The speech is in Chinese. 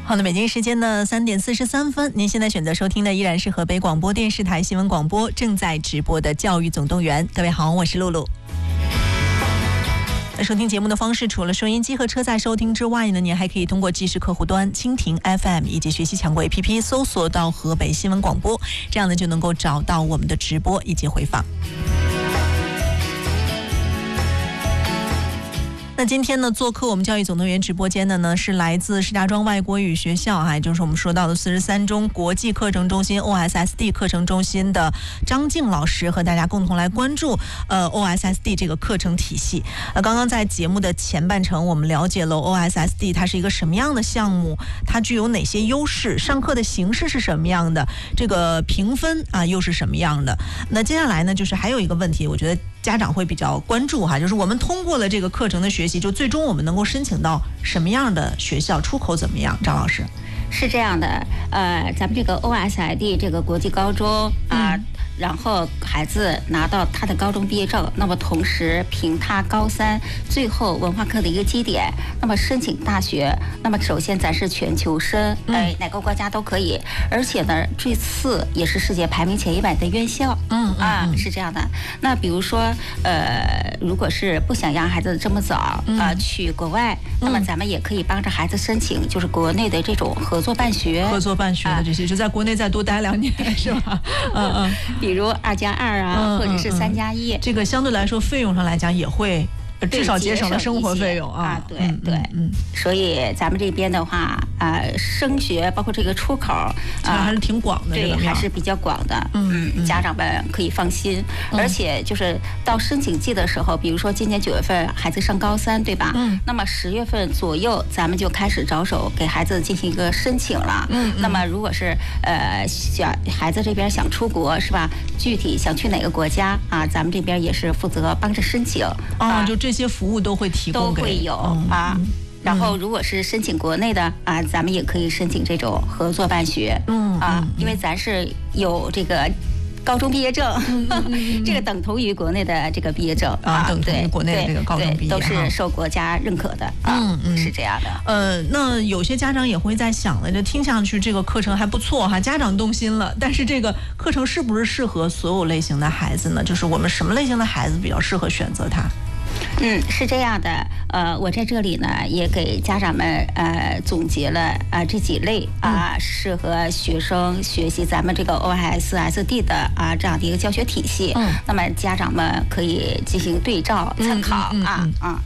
好的，北京时间的3点43分，您现在选择收听的依然是河北广播电视台新闻广播正在直播的教育总动员。各位好，我是露露。收听节目的方式，除了收音机和车载收听之外呢，您还可以通过即时客户端蜻蜓 FM 以及学习强国 APP 搜索到河北新闻广播，这样呢就能够找到我们的直播以及回放。那今天呢，做客我们教育总动员直播间的呢，是来自石家庄外国语学校，也就是我们说到的43中国际课程中心 OSSD 课程中心的张静老师，和大家共同来关注OSSD 这个课程体系。刚刚在节目的前半程，我们了解了 OSSD 它是一个什么样的项目，它具有哪些优势，上课的形式是什么样的，这个评分又是什么样的。那接下来呢，就是还有一个问题，我觉得家长会比较关注就是我们通过了这个课程的学习，就最终我们能够申请到什么样的学校，出口怎么样？张老师。 是这样的，咱们这个 OSSD 这个国际高中然后孩子拿到他的高中毕业证，那么同时凭他高3最后文化课的一个基点，那么申请大学，那么首先咱是全球生，哪个国家都可以，而且呢最次也是世界排名前100的院校，是这样的。那比如说如果是不想让孩子这么早去国外，那么咱们也可以帮着孩子申请，就是国内的这种合作办学的这些，就在国内再多待2年，是吧？ 比如2+2或者是3+1， 这个相对来说费用上来讲也会至少节省了生活费用对，所以咱们这边的话升学包括这个出口还是挺广的， 对，还是比较广的，家长们可以放心。而且就是到申请季的时候，比如说今年9月份孩子上高3，对吧？那么10月份左右，咱们就开始着手给孩子进行一个申请了。那么如果是孩子这边想出国，是吧？具体想去哪个国家咱们这边也是负责帮着申请就这些服务都会提供给， 都会有然后如果是申请国内的咱们也可以申请这种合作办学，因为咱是有这个高中毕业证，这个等同于国内的这个毕业证等同于国内的这个高中毕业， 都是受国家认可的是这样的。 那有些家长也会在想了，这听上去这个课程还不错家长动心了，但是这个课程是不是适合所有类型的孩子呢？就是我们什么类型的孩子比较适合选择它？ 是这样的，我在这里呢也给家长们总结了这几类适合学生学习咱们这个 OSSD 的这样的一个教学体系，那么家长们可以进行对照参考